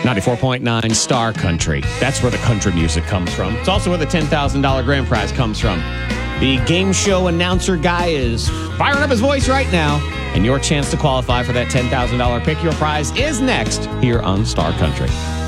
94.9 Star Country. That's where the country music comes from. It's also where the $10,000 grand prize comes from. The game show announcer guy is firing up his voice right now. And your chance to qualify for that $10,000 pick your prize is next here on Star Country.